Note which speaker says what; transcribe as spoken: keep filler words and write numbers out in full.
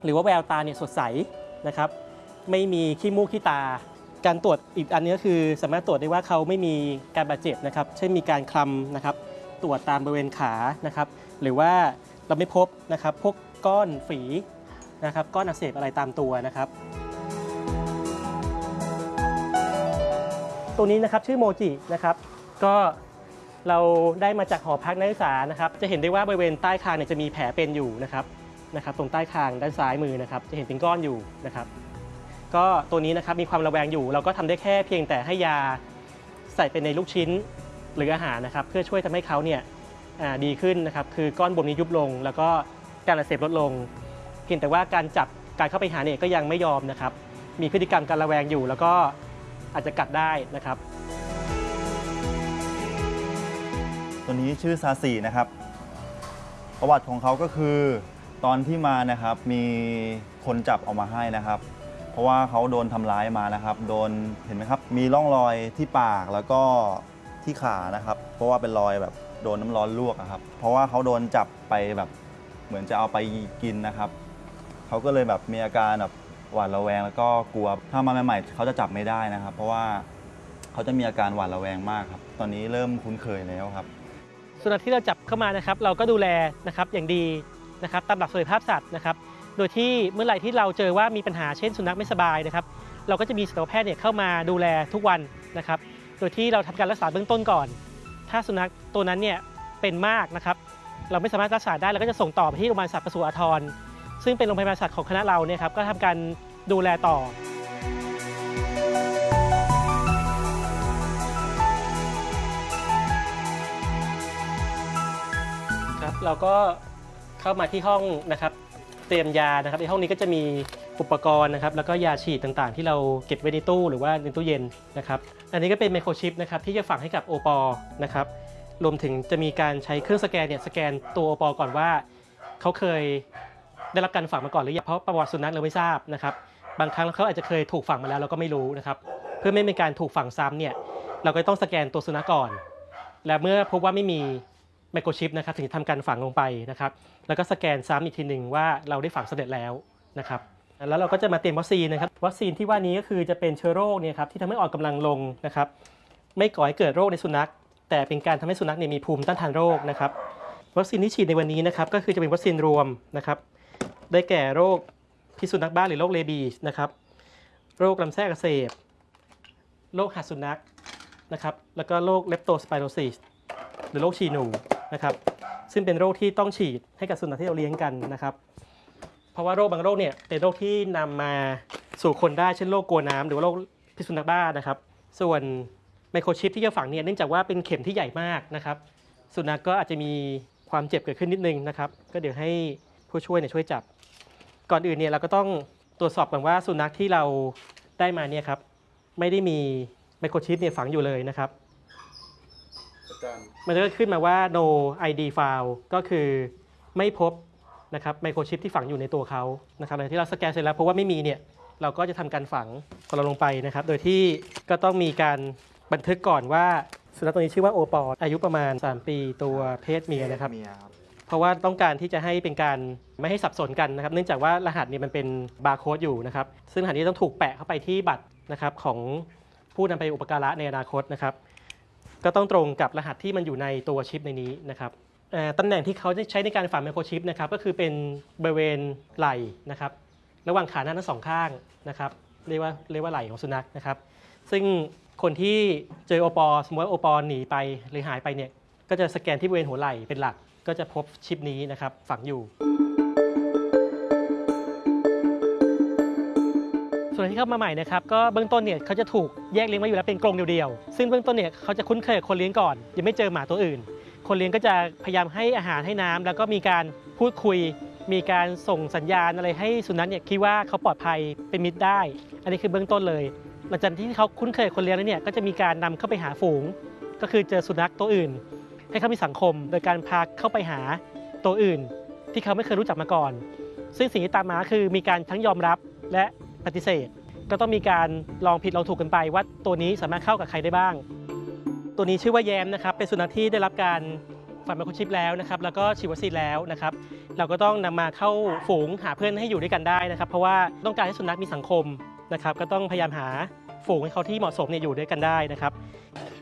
Speaker 1: หรือว่าแววตาเนี่ยสดใสนะครับไม่มีขี้มูกขี้ตาการตรวจอีกอันนี้ก็คือสามารถตรวจได้ว่าเขาไม่มีการบาดเจ็บนะครับเช่นมีการคลำนะครับตรวจตามบริเวณขานะครับหรือว่าเราไม่พบนะครับพวกก้อนฝีนะครับก้อนอักเสบอะไรตามตัวนะครับตัวนี้นะครับชื่อโมจินะครับก็เราได้มาจากหอพักนักศึกษานะครับจะเห็นได้ว่าบริเวณใต้คางเนี่ยจะมีแผลเป็นอยู่นะครับนะครับตรงใต้คางด้านซ้ายมือนะครับจะเห็นเป็นก้อนอยู่นะครับก็ตัวนี้นะครับมีความระแวงอยู่เราก็ทำได้แค่เพียงแต่ให้ยาใส่เป็นในลูกชิ้นหรืออาหารนะครับเพื่อช่วยทำให้เขาเนี่ยดีขึ้นนะครับคือก้อนบวมนี้ยุบลงแล้วก็การอักเสบลดลงเพียงแต่ว่าการจับการเข้าไปหาเนี่ยก็ยังไม่ยอมนะครับมีพฤติกรรมการระแวงอยู่แล้วก็อาจจะกัดได้นะครับ
Speaker 2: ตัวนี้ชื่อซาสีนะครับประวัติของเขาก็คือตอนที่มานะครับมีคนจับเอามาให้นะครับเพราะว่าเขาโดนทำร้ายมานะครับโดนเห็นไหมครับมีร่องรอยที่ปากแล้วก็ที่ขานะครับเพราะว่าเป็นรอยแบบโดนน้ำร้อนลวกครับเพราะว่าเขาโดนจับไปแบบเหมือนจะเอาไปกินนะครับเขาก็เลยแบบมีอาการแบบหวาดระแวงแล้วก็กลัวถ้ามาใหม่ๆเขาจะจับไม่ได้นะครับเพราะว่าเขาจะมีอาการหวาดระแวงมากครับตอนนี้เริ่มคุ้นเคยแล้วครับ
Speaker 1: สุนัขที่เราจับเข้ามานะครับเราก็ดูแลนะครับอย่างดีนะครับตามหลักสุขภาพสัตว์นะครับโดยที่เมื่อไหร่ที่เราเจอว่ามีปัญหาเช่นสุนัขไม่สบายนะครับเราก็จะมีสัตวแพทย์เนี่ยเข้ามาดูแลทุกวันนะครับโดยที่เราทำการรักษาเบื้องต้นก่อนถ้าสุนัขตัวนั้นเนี่ยเป็นมากนะครับเราไม่สามารถรักษาได้เราก็จะส่งต่อไปที่โรงพยาบาลสัตว์ปศุอาทรซึ่งเป็นโรงพยาบาลสัตว์ของคณะเราเนี่ยครับก็ทำการดูแลต่อครับเราก็เข้ามาที่ห้องนะครับเตรียมยานะครับในห้องนี้ก็จะมีอุปกรณ์นะครับแล้วก็ยาฉีดต่างๆที่เราเก็บไว้ในตู้หรือว่าในตู้เย็นนะครับอันนี้ก็เป็นไมโครชิปนะครับที่จะฝังให้กับโอปอนะครับรวมถึงจะมีการใช้เครื่องสแกนเนี่ยสแกนตัวโอปอก่อนว่าเขาเคยได้รับการฝังมาก่อนหรือยังเพราะประวัติสุนัขเราไม่ทราบนะครับบางครั้งเขาอาจจะเคยถูกฝังมาแล้วเราก็ไม่รู้นะครับเพื่อไม่เป็นการถูกฝังซ้ำเนี่ยเราก็ต้องสแกนตัวสุนัขก่อนและเมื่อพบว่าไม่มีไมโครชิปนะครับถึงจะทำการฝังลงไปนะครับแล้วก็สแกนซ้ำอีกทีหนึ่งว่าเราได้ฝังสำเร็จแล้วนะครับแล้วเราก็จะมาเตรียมวัคซีนนะครับวัคซีนที่ว่านี้ก็คือจะเป็นเชื้อโรคเนี่ยครับที่ทำให้อ่อนกำลังลงนะครับไม่ก่อให้เกิดโรคในสุนัขแต่เป็นการทำให้สุนัขเนี่ยมีภูมิต้านทานโรคนะครับวัคซีนที่ฉีดในวันนี้นะครับก็คือจะเป็นวัคซีนรวมนะครับได้แก่โรคพิษสุนัขบ้าหรือโรคเรบีสนะครับโรคลำไส้อักเสบโรคหัดสุนัขนะครับแล้วก็โรคเลปโตสไปโรซิสหรือโรคฉี่หนูนะครับซึ่งเป็นโรคที่ต้องฉีดให้กับสุนัขที่เราเลี้ยงกันนะครับเพราะว่าโรคบางโรคเนี่ยเป็นโรคที่นำมาสู่คนได้เช่นโรคกลัวน้ำหรือว่าโรคพิษสุนัขบ้านะครับส่วนไมโครชิปที่จะฝังเนี่ยเนื่องจากว่าเป็นเข็มที่ใหญ่มากนะครับสุนัขก็อาจจะมีความเจ็บเกิดขึ้นนิดนึงนะครับก็เดี๋ยวให้ผู้ช่วยเนี่ยช่วยจับก่อนอื่นเนี่ยเราก็ต้องตรวจสอบก่อนว่าสุนัขที่เราได้มาเนี่ยครับไม่ได้มีไมโครชิปเนี่ยฝังอยู่เลยนะครับมันก็ขึ้นมาว่า no ไอ ดี file ก็คือไม่พบนะครับไมโครชิปที่ฝังอยู่ในตัวเขานะครับหลังที่เราสแกนเสร็จแล้วเพราะว่าไม่มีเนี่ยเราก็จะทำการฝังของเราลงไปนะครับโดยที่ก็ต้องมีการบันทึกก่อนว่าสุนัขตัวนี้ชื่อว่าโอปออายุประมาณสามปีตัวเพศเมียนะครับเพราะว่าต้องการที่จะให้เป็นการไม่ให้สับสนกันนะครับเนื่องจากว่ารหัสเนี่ยมันเป็นบาร์โค้ดอยู่นะครับซึ่งรหัสนี้ต้องถูกแปะเข้าไปที่บัตรนะครับของผู้นำไปอุปการะในอนาคตนะครับก็ต้องตรงกับรหัสที่มันอยู่ในตัวชิปในนี้นะครับตำแหน่งที่เขาจะใช้ในการฝังไมโครชิปนะครับก็คือเป็นบริเวณไหล่นะครับระหว่างขาหน้าทั้งสองข้างนะครับเรียกว่าเรียกว่าไหล่ของสุนัขนะครับซึ่งคนที่เจอโอปอสมมติว่าโอปอหนีไปหรือหายไปเนี่ยก็จะสแกนที่บริเวณหัวไหล่เป็นหลักก็จะพบชิปนี้นะครับฝังอยู่ส่วนที่เข้ามาใหม่นะครับก็เบื้องต้นเนี่ยเขาจะถูกแยกเลี้ยงไว้อยู่แล้วเป็นกรงเดียวๆซึ่งเบื้องต้นเนี่ยเขาจะคุ้นเคยกับคนเลี้ยงก่อนยังไม่เจอหมาตัวอื่นคนเลี้ยงก็จะพยายามให้อาหารให้น้ำแล้วก็มีการพูดคุยมีการส่งสัญญาณอะไรให้สุนัขเนี่ยคิดว่าเขาปลอดภัยเป็นมิตรได้อันนี้คือเบื้องต้นเลยหลังจากที่เขาคุ้นเคยคนเลี้ยงแล้วเนี่ยก็จะมีการนำเข้าไปหาฝูงก็คือเจอสุนัขตัวอื่นให้เขามีสังคมโดยการพาเข้าไปหาตัวอื่นที่เขาไม่เคยรู้จักมาก่อนซึ่งสิ่งที่ตามมาคือมีการทั้งยอมรับและปฏิเสธก็ต้องมีการลองผิดลองถูกกันไปว่าตัวนี้สามารถเข้ากับใครได้บ้างตัวนี้ชื่อว่าแยมนะครับเป็นสุนัขที่ได้รับการฝังไมโครชิปแล้วนะครับแล้วก็ฉีดวัคซีนแล้วนะครับเราก็ต้องนำมาเข้าฝูงหาเพื่อนให้อยู่ด้วยกันได้นะครับเพราะว่าต้องการให้สุนัขมีสังคมนะครับก็ต้องพยายามหาฝูงให้เขาที่เหมาะสมเนี่ยอยู่ด้วยกันได้นะครับ